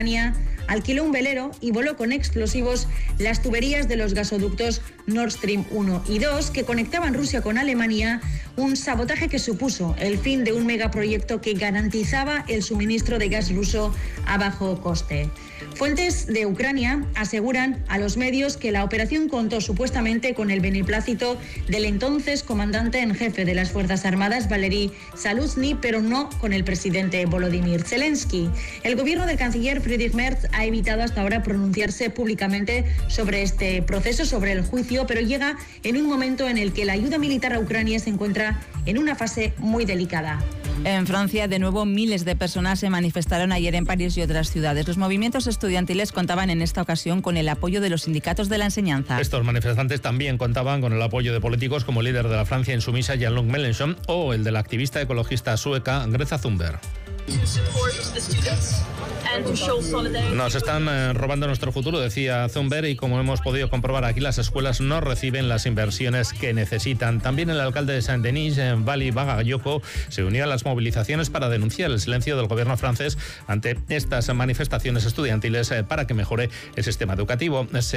alquiló un velero y voló con explosivos las tuberías de los gasoductos Nord Stream 1 y 2 que conectaban Rusia con Alemania, un sabotaje que supuso el fin de un megaproyecto que garantizaba el suministro de gas ruso a bajo coste. Fuentes de Ucrania aseguran a los medios que la operación contó supuestamente con el beneplácito del entonces comandante en jefe de las Fuerzas Armadas, Valery Zaluzny, pero no con el presidente Volodymyr Zelensky. El gobierno del canciller Friedrich Merz ha evitado hasta ahora pronunciarse públicamente sobre este proceso, sobre el juicio, pero llega en un momento en el que la ayuda militar a Ucrania se encuentra en una fase muy delicada. En Francia, de nuevo, miles de personas se manifestaron ayer en París y otras ciudades. Los movimientos estudiantiles contaban en esta ocasión con el apoyo de los sindicatos de la enseñanza. Estos manifestantes también contaban con el apoyo de políticos como el líder de la Francia insumisa Jean-Luc Mélenchon o el de la activista ecologista sueca Greta Thunberg. Nos están robando nuestro futuro, decía Thunberg, y como hemos podido comprobar aquí, las escuelas no reciben las inversiones que necesitan. También el alcalde de Saint-Denis, Vali Bagayoko, se unió a las movilizaciones para denunciar el silencio del gobierno francés ante estas manifestaciones estudiantiles para que mejore el sistema educativo.